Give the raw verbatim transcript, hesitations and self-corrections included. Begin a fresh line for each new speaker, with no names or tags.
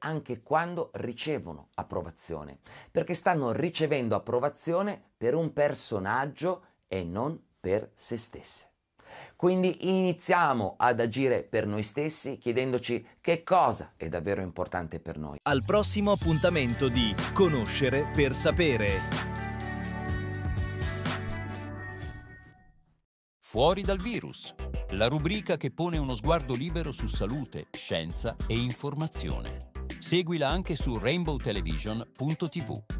anche quando ricevono approvazione, perché stanno ricevendo approvazione per un personaggio e non per se stesse. Quindi iniziamo ad agire per noi stessi chiedendoci che cosa è davvero importante per noi.
Al prossimo appuntamento di Conoscere per sapere.
Fuori dal virus, la rubrica che pone uno sguardo libero su salute, scienza e informazione. Seguila anche su rainbow television punto tivù.